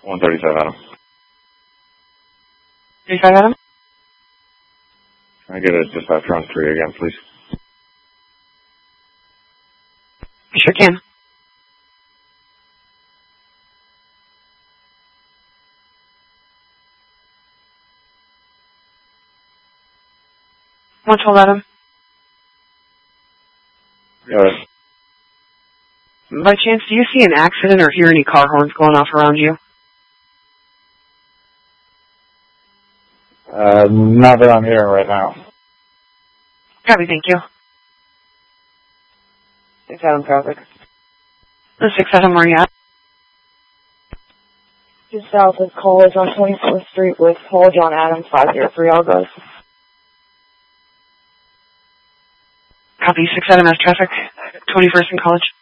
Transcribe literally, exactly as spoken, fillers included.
one thirty-five Adam. thirty-five Adam? Can I get a dispatcher on three again, please? You sure can. one twelve Adam. Yes. By chance, do you see an accident or hear any car horns going off around you? Uh, not that I'm hearing right now. Copy, thank you. six Adam traffic. The six Adam, where are you at? Just south of College on twenty-fourth Street with Paul John Adams, five zero three August. Copy, six Adam has traffic, twenty-first and College.